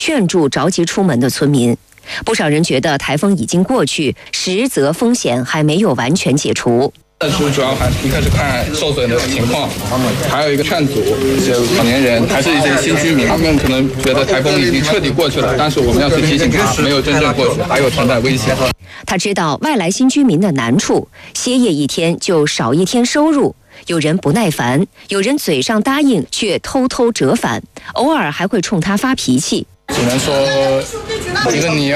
劝住着急出门的村民。不少人觉得台风已经过去，实则风险还没有完全解除。 主要一个是看受损的情况，还有一个劝阻一些老年人，还是一些新居民，他们可能觉得台风已经彻底过去了，但是我们要去提醒他，没有真正过去，还有存在危险。 他知道外来新居民的难处，歇业一天就少一天收入。有人不耐烦，有人嘴上答应却偷偷折返，偶尔还会冲他发脾气。 只能说一个你